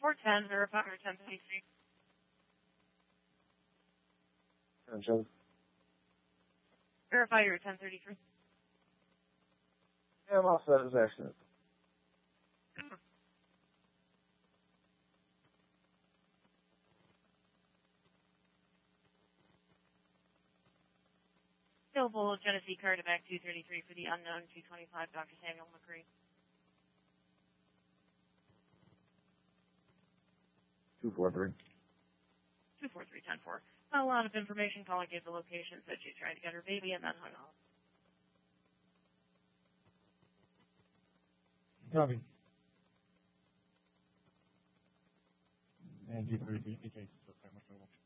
410, verify your 1033. Verify your 1033. Yeah, I'm all set as accident. Available Genesee Cardiac 233 for the unknown 225, Dr. Samuel McCree. 243. 243-10-4. A lot of information. Caller gave the location, said she tried to get her baby and then hung up. Copy. And 233,